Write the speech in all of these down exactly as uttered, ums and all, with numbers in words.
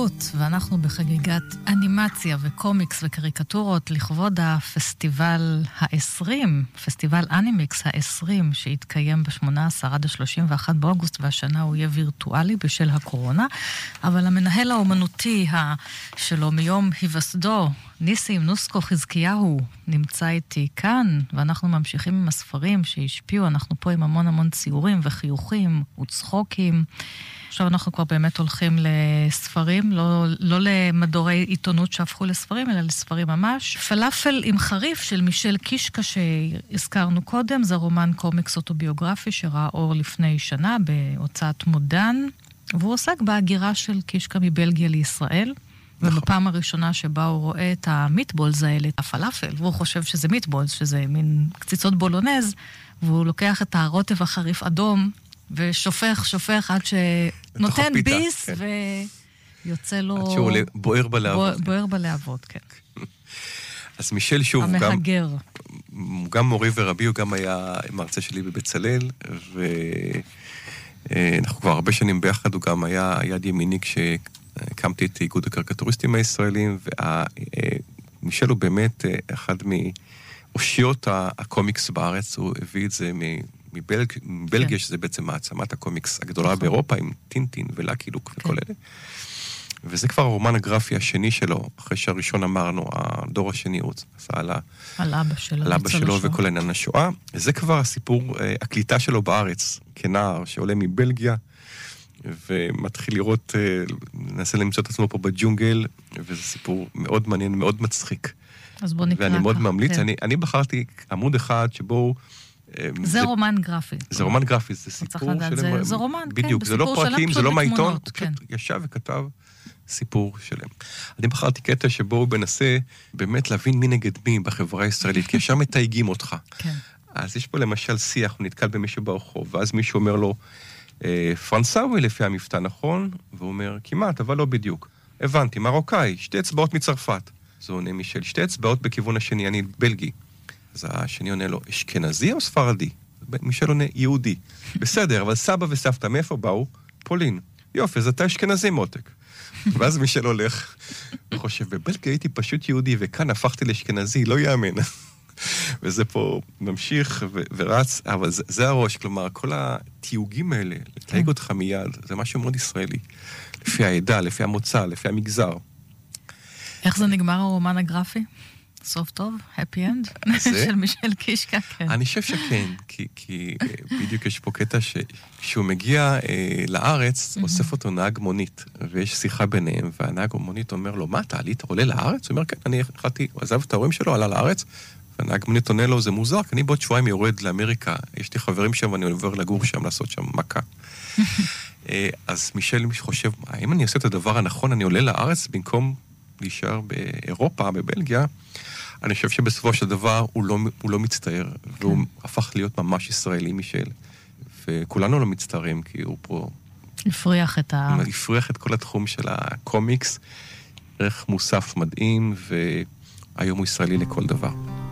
תרבות, ואנחנו בחגיגת אנימציה וקומיקס וקריקטורות לכבוד הפסטיבל ה-עשרים, פסטיבל אנימיקס ה-עשרים, שהתקיים ב-שמונה עשר עד ה-שלושים ואחד באוגוסט, והשנה הוא יהיה וירטואלי בשל הקורונה, אבל המנהל האומנותי שלו מיום היווסדו, ניסים נוסקו חזקיהו, נמצא איתי כאן, ואנחנו ממשיכים עם הספרים שהשפיעו, אנחנו פה עם המון המון ציורים וחיוכים וצחוקים. עכשיו אנחנו כבר באמת הולכים לספרים, לא, לא למדורי עיתונות שהפכו לספרים, אלא לספרים ממש. פלאפל עם חריף של מישל קישקה שהזכרנו קודם, זה רומן קומיקס אוטוביוגרפי שראה אור לפני שנה בהוצאת מודן, והוא עוסק בהגירה של קישקה מבלגיה לישראל, נכון. ובפעם הראשונה שבה הוא רואה את המיטבולס האלה, את הפלאפל, והוא חושב שזה מיטבולס, שזה מין קציצות בולונז, והוא לוקח את הרוטב החריף אדום, ושופך, שופך עד שנותן ביס, כן. ויוצא לו... עד שהוא בוער בלהבות. בוער בלהבות, כן. אז מישל שוב, המהגר. גם, גם מורי ורבי, הוא גם היה מרצה שלי בבצלאל, ואנחנו כבר הרבה שנים ביחד, הוא גם היה יד ימיני כשהקמתי את איגוד הקריקטוריסטים הישראלים, ומישל הוא באמת אחד מאושיות הקומיקס בארץ, הוא הביא את זה מ... מבלגיה, שזה בעצם מעצמת הקומיקס הגדולה באירופה, עם טינטין ולאקי לוק וכל אלה. וזה כבר הרומן הגרפי השני שלו, אחרי שהראשון אמרנו, הדור השני, הוא עשה על אבא שלו, על אבא שלו וכל עניין השואה. זה כבר הסיפור, הקליטה שלו בארץ, כנער שעולה מבלגיה, ומתחיל לראות, ננסה למצוא את עצמו פה בג'ונגל, וזה סיפור מאוד מעניין, מאוד מצחיק. אז בוא נקרא. ואני מאוד ממליץ, אני בחרתי עמוד אחד שבו זה רומן גרפי. זה רומן גרפי, זה סיפור שלם. זה רומן, כן. בדיוק, זה לא פרקים, זה לא מהעיתון, ישב וכתב סיפור שלם. אני בחרתי קטע שבו הוא מנסה באמת להבין מי נגד מי בחברה הישראלית, כי ישר מתייגים אותך. אז יש פה למשל שיח, הוא נתקל במישהו ברחוב, ואז מישהו אומר לו, פרנסאווי לפי המבטא, נכון? והוא אומר, כמעט, אבל לא בדיוק. הבנתי, מרוקאי, שתי אצבעות מצרפת. זה עונה מישל, שתי אצבעות בכיוון השני, אני בלגי. אז השני עונה לו, אשכנזי או ספרדי? מישל עונה, יהודי. בסדר, אבל סבא וסבתא, מאיפה באו? פולין. יופי, אז אתה אשכנזי מותק. ואז מישל הולך, וחושב, בבלגיה הייתי פשוט יהודי, וכאן הפכתי לאשכנזי, לא יאמן. וזה פה ממשיך ו- ורץ, אבל זה, זה הראש, כלומר, כל התיוגים האלה, לתייג אותך מיד, זה משהו מאוד ישראלי. לפי העדה, לפי המוצא, לפי המגזר. איך זה נגמר הרומן הגרפי? סוף טוב, happy end, של מישל קישקה, כן. אני חושב שכן, כי, כי בדיוק יש פה קטע שכשהוא מגיע אה, לארץ, אוסף אותו נהג מונית, ויש שיחה ביניהם, והנהג מונית אומר לו, מה, אתה עלית, עולה לארץ? הוא אומר, כן, אני החלטתי, הוא עזב את ההורים שלו, עלה לארץ, והנהג מונית עונה לו, זה מוזר, כי אני בעוד שבועיים יורד לאמריקה, יש לי חברים שם, ואני עובר לגור שם, לעשות שם מכה. אז מישל חושב, האם אני עושה את הדבר הנכון, אני עולה לארץ, במקום להישאר באירופה, בבלגיה, אני חושב שבסופו של דבר הוא לא, הוא לא מצטער, כן. והוא הפך להיות ממש ישראלי מישל, וכולנו לא מצטערים, כי הוא פה... הפריח את ה... הפריח את כל התחום של הקומיקס, ערך מוסף מדהים, והיום הוא ישראלי לכל דבר.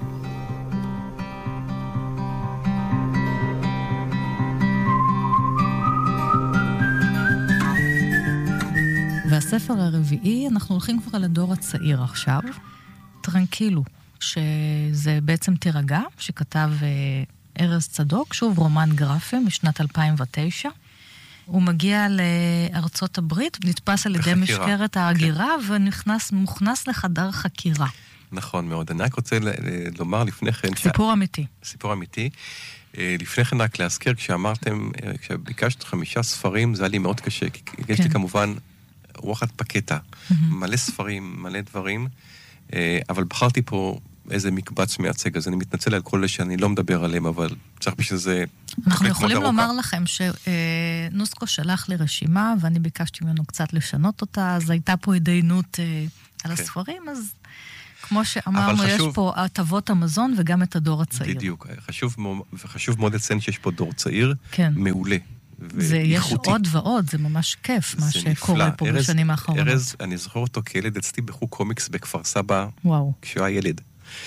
והספר הרביעי, אנחנו הולכים כבר לדור הצעיר עכשיו, טרנקילו, שזה בעצם תירגע, שכתב ארז צדוק, שוב רומן גרפי משנת אלפיים ותשע. הוא מגיע לארצות הברית, נתפס על ידי משטרת ההגירה, כן. ונכנס, מוכנס לחדר חקירה. נכון מאוד. אני רק רוצה לומר לפני כן... סיפור ש... אמיתי. סיפור אמיתי. לפני כן רק להזכיר, כשאמרתם, כשביקשת חמישה ספרים, זה היה לי מאוד קשה, כי כן. יש לי כמובן רוחת פקטה, mm-hmm. מלא ספרים, מלא דברים, אבל בחרתי פה איזה מקבץ מייצג, אז אני מתנצל על כל אלה שאני לא מדבר עליהם, אבל צריך בשביל זה... אנחנו יכולים לומר לכם שנוסקו שלח לי רשימה, ואני ביקשתי ממנו קצת לשנות אותה, אז הייתה פה התדיינות על הספרים, אז כמו שאמרנו, יש פה הטבות המזון וגם את הדור הצעיר. בדיוק, וחשוב מאוד לציין שיש פה דור צעיר מעולה. זה יש עוד ועוד, זה ממש כיף מה שקורה פה בשנים האחרונות. ארז, אני זוכר אותו כילד, אצלי בחוג קומיקס בכפר סבא, כשהוא היה ילד.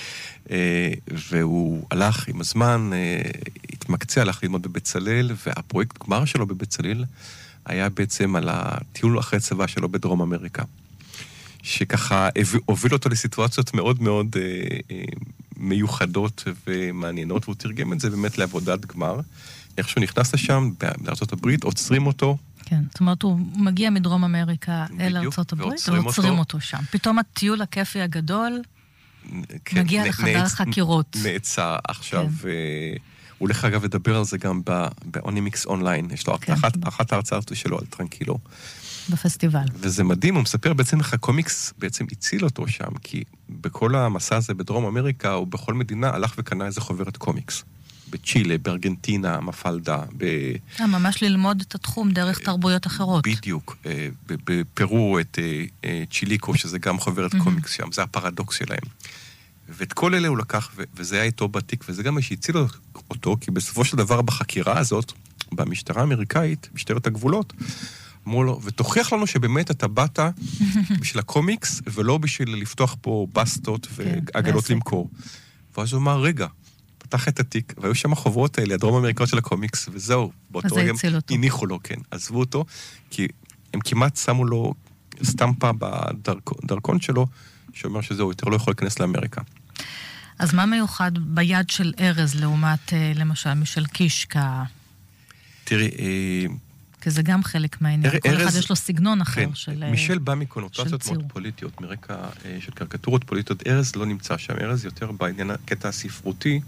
והוא הלך עם הזמן, התמקצע, הלך ללמוד בבצלאל, והפרויקט גמר שלו בבצלאל היה בעצם על הטיול אחרי צבא שלו בדרום אמריקה, שככה הוביל אותו לסיטואציות מאוד מאוד אה, אה, מיוחדות ומעניינות, והוא תרגם את זה באמת לעבודת גמר. איך שהוא נכנס לשם, בארצות הברית, עוצרים אותו. כן, זאת אומרת, הוא מגיע מדרום אמריקה אל ארצות הברית, ועוצרים אותו שם. פתאום הטיול הכיפי הגדול כן, מגיע נ, לחדר נעצ, חקירות. נעצר עכשיו, כן. אה, הוא הולך אגב לדבר על זה גם באונימיקס אונליין, יש לו כן. אחת, אחת ההרצאות שלו על טרנקילו. בפסטיבל. וזה מדהים, הוא מספר בעצם איך הקומיקס בעצם הציל אותו שם, כי בכל המסע הזה בדרום אמריקה, הוא בכל מדינה הלך וקנה איזה חוברת קומיקס. בצ'ילה, בארגנטינה, מפלדה, ב... ממש ללמוד את התחום דרך תרבויות אחרות. בדיוק. בפרו את צ'יליקו, שזה גם חוברת קומיקס שם, זה הפרדוקס שלהם. ואת כל אלה הוא לקח, וזה היה איתו בתיק, וזה גם מה שהציל אותו, כי בסופו של דבר בחקירה הזאת, במשטרה האמריקאית, משטרת הגבולות, אמרו לו, ותוכיח לנו שבאמת אתה באת בשביל הקומיקס, ולא בשביל לפתוח פה בסטות ועגלות למכור. ואז הוא אמר, רגע, פתח את התיק, והיו שם החוברות האלה, הדרום האמריקאות של הקומיקס, וזהו, באותו רגע הניחו לו, כן, עזבו אותו, כי הם כמעט שמו לו סטמפה בדרכון שלו, שאומר שזהו, יותר לא יכול להיכנס לאמריקה. אז מה מיוחד ביד של ארז, לעומת, למשל, משל קישקה? תראי, כי זה גם חלק מהעניין. כל אחד יש לו סגנון אחר של... מישל בא מקונוטציות מאוד פוליטיות, מרקע של קריקטורות פוליטיות. ארז לא נמצא שם. ארז יותר בעניין הקטע הספרותי,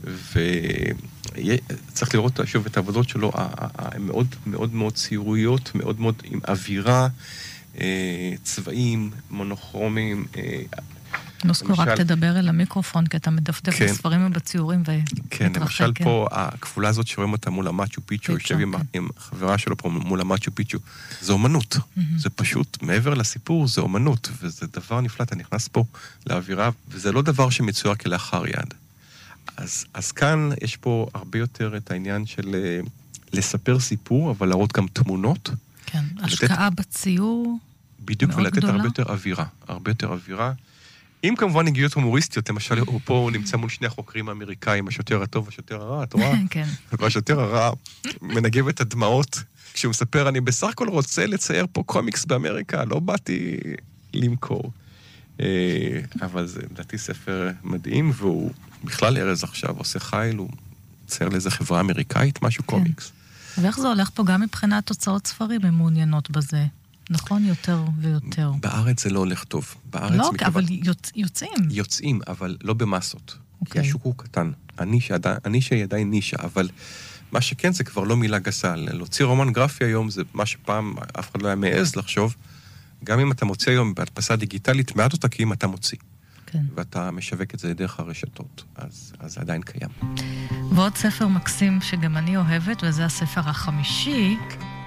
וצריך לראות שוב את העבודות שלו, הן מאוד מאוד מאוד ציוריות, מאוד מאוד עם אווירה, צבעים, מונוכרומים. נוסקו, רק תדבר אל המיקרופון, כי אתה מדפדף בספרים ובציורים ומתרחק. כן, למשל פה, הכפולה הזאת שרואים אותה מול המאצ'ו פיצ'ו, יושב עם חברה שלו פה מול המאצ'ו פיצ'ו, זה אומנות. זה פשוט, מעבר לסיפור, זה אומנות, וזה דבר נפלא, אתה נכנס פה לאווירה, וזה לא דבר שמצויר כלאחר יד. אז כאן יש פה הרבה יותר את העניין של לספר סיפור, אבל להראות גם תמונות. כן, השקעה בציור. בדיוק, ולתת הרבה יותר אווירה, הרבה יותר אווירה. אם כמובן נגיעות הומוריסטיות, למשל, פה הוא נמצא מול שני החוקרים האמריקאים, השוטר הטוב והשוטר הרע, את רואה? כן. והשוטר הרע מנגב את הדמעות, כשהוא מספר, אני בסך הכל רוצה לצייר פה קומיקס באמריקה, לא באתי למכור. אבל זה, לדעתי, ספר מדהים, והוא בכלל ארז עכשיו, עושה חייל, הוא צייר לאיזה חברה אמריקאית, משהו קומיקס. ואיך זה הולך פה גם מבחינת תוצאות ספרים, הם מעוניינות בזה? נכון, יותר ויותר. בארץ זה לא הולך טוב. לא, אבל יוצאים. יוצאים, אבל לא במסות. כי השוק הוא קטן. אני שעדיין נישה, אבל מה שכן זה כבר לא מילה גסה. להוציא רומן גרפי היום זה מה שפעם אף אחד לא היה מעז לחשוב. גם אם אתה מוציא היום בהדפסה דיגיטלית, מעט אותה כי אם אתה מוציא. כן. ואתה משווק את זה דרך הרשתות. אז, אז זה עדיין קיים. ועוד ספר מקסים שגם אני אוהבת, וזה הספר החמישי.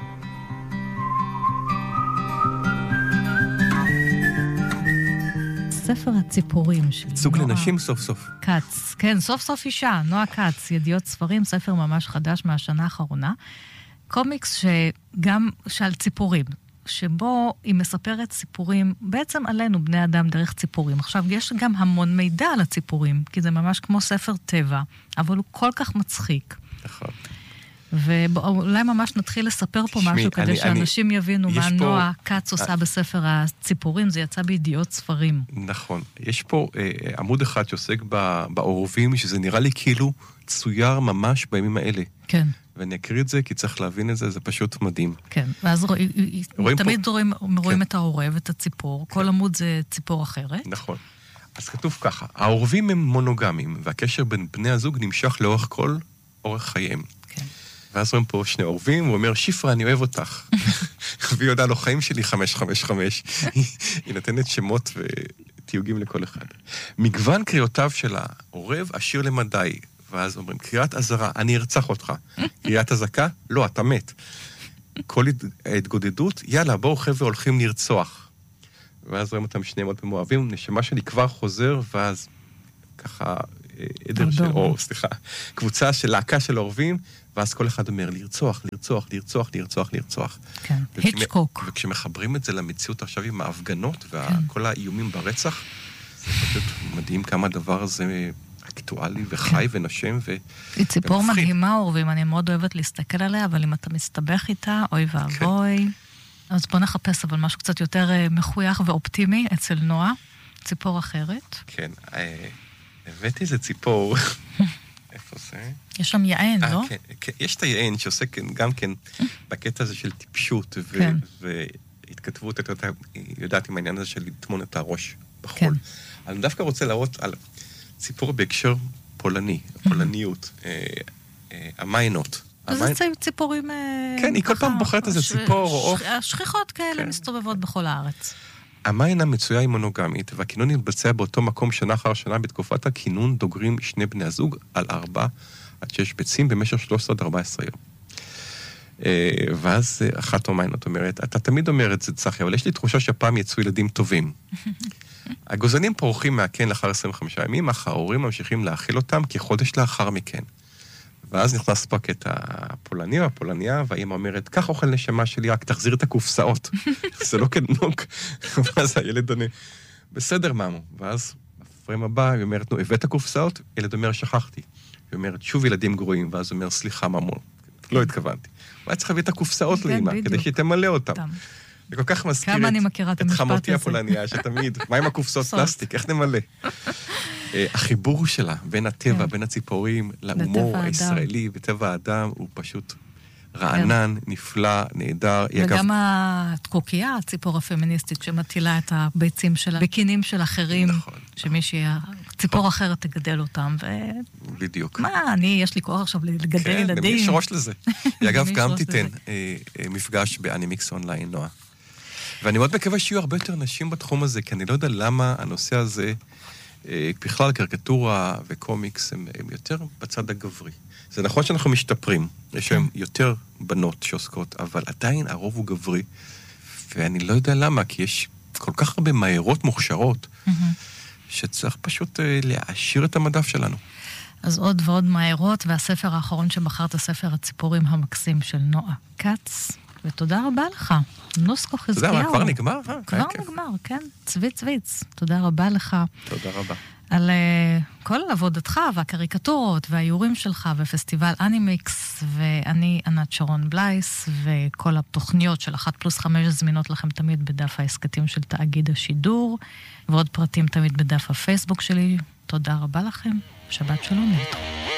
ספר הציפורים של ייצוג לנשים סוף סוף. קץ, כן, סוף סוף אישה, נועה קץ, ידיעות ספרים, ספר ממש חדש מהשנה האחרונה. קומיקס שגם של ציפורים, שבו היא מספרת ציפורים, בעצם עלינו, בני אדם, דרך ציפורים. עכשיו, יש גם המון מידע על הציפורים, כי זה ממש כמו ספר טבע, אבל הוא כל כך מצחיק. נכון. ואולי ממש נתחיל לספר פה שמי, משהו, כדי אני, שאנשים אני, יבינו מה פה... נועה קץ עושה בספר הציפורים, זה יצא בידיעות ספרים. נכון. יש פה אה, עמוד אחד שעוסק בעורבים, שזה נראה לי כאילו צויר ממש בימים האלה. כן. ואני אקריא את זה, כי צריך להבין את זה, זה פשוט מדהים. כן, ואז רוא, רואים תמיד פה... רואים, רואים כן. את העורב, את הציפור, כן. כל עמוד זה ציפור אחרת. נכון. אז כתוב ככה, העורבים הם מונוגמים, והקשר בין בני הזוג נמשך לאורך כל אורך חייהם. כן. ואז רואים פה שני עורבים, הוא אומר, שפרה, אני אוהב אותך. והיא יודעה לו, חיים שלי חמש חמש חמש. היא נותנת שמות ותיוגים לכל אחד. מגוון קריאותיו של העורב, עשיר למדי. ואז אומרים, קריאת אזהרה, אני ארצח אותך. קריאת אזעקה, לא, אתה מת. כל ההתגודדות, יאללה, בואו חבר'ה הולכים לרצוח. ואז רואים אותם שניהם עוד פעם אוהבים, נשמה שלי כבר חוזר, ואז ככה, עדר של, או סליחה, קבוצה של להקה של עורבים, ואז כל אחד אומר, לרצוח, לרצוח, לרצוח, לרצוח, לרצוח. כן, היצ'קוק. וכשמחברים את זה למציאות עכשיו עם ההפגנות, וכל האיומים ברצח, זה פשוט מדהים כמה הדבר הזה, אקטואלי וחי כן. ונושם ו... היא ציפור ומפחיד. מדהימה, אורבים, אני מאוד אוהבת להסתכל עליה, אבל אם אתה מסתבך איתה, אוי ואבוי. כן. אז בוא נחפש, אבל משהו קצת יותר מחוייך ואופטימי אצל נועה, ציפור אחרת. כן, הבאתי איזה ציפור, איפה זה? יש שם יען, לא? כן, כן, יש את היען שעושה גם כן בקטע הזה של טיפשות והתכתבות, אתה יודעת עם העניין הזה של לטמון את הראש בחול. אני דווקא רוצה להראות על ציפור בהקשר פולני, פולניות, המיינות. זה ציפורים... כן, היא כל פעם בוחרת איזה ציפור או עוף. השכיחות כאלה מסתובבות בכל הארץ. המיינה מצויה היא מונוגמית, והכינון יתבצע באותו מקום שנה אחר שנה. בתקופת הכינון דוגרים שני בני הזוג על ארבע עד שש ביצים במשך שלוש עשרה עד ארבע עשרה יום. ואז אחת המיינות אומרת, אתה תמיד אומר את זה, צחי, אבל יש לי תחושה שהפעם יצאו ילדים טובים. הגוזנים פורחים מהקן לאחר עשרים וחמישה ימים, אך ההורים ממשיכים להאכיל אותם כחודש לאחר מכן. ואז נכנס פה קטע הפולני או הפולניה, והאמא אומרת, כך אוכל נשמה שלי, רק תחזיר את הקופסאות. זה לא כדנוק. ואז הילד עונה, בסדר, מאמו. ואז הפריים הבא, היא אומרת, נו, הבאת הקופסאות? ילד אומר, שכחתי. היא אומרת, שוב ילדים גרועים, ואז אומר, סליחה, מאמו. לא התכוונתי. ואז צריך להביא את הקופסאות לאמא, כדי שהיא תמלא אותם. זה כל כך מזכיר את חמותי הפולניה, שתמיד, מה עם הקופסאות פלסטיק? איך נמלא? החיבור שלה בין הטבע, בין הציפורים, להומור הישראלי וטבע האדם, הוא פשוט רענן, נפלא, נהדר. וגם התקוקיה, הציפור הפמיניסטית, שמטילה את הביצים שלה, בקינים של אחרים, שמישהי, ציפור אחרת תגדל אותם, ו... בדיוק. מה, אני, יש לי כוח עכשיו לגדל ילדים. כן, יש ראש לזה. היא אגב גם תיתן מפגש באנימיקס אונליין, נועה. ואני מאוד מקווה שיהיו הרבה יותר נשים בתחום הזה, כי אני לא יודע למה הנושא הזה, בכלל קריקטורה וקומיקס, הם, הם יותר בצד הגברי. זה נכון שאנחנו משתפרים, יש להם יותר בנות שעוסקות, אבל עדיין הרוב הוא גברי, ואני לא יודע למה, כי יש כל כך הרבה מהירות מוכשרות, שצריך פשוט להעשיר את המדף שלנו. אז עוד ועוד מהירות, והספר האחרון שבחרת, הספר הציפורים המקסים של נועה קץ, ותודה רבה לך. נוסקו חזקיהו. תודה, כבר נגמר? כבר נגמר, כן. צוויץ צוויץ. תודה רבה לך. תודה רבה. על uh, כל עבודתך והקריקטורות והאיורים שלך ופסטיבל אנימיקס, ואני ענת שרון בלייס, וכל התוכניות של אחת פלוס חמש זמינות לכם תמיד בדף העסקתים של תאגיד השידור, ועוד פרטים תמיד בדף הפייסבוק שלי. תודה רבה לכם. שבת שלום.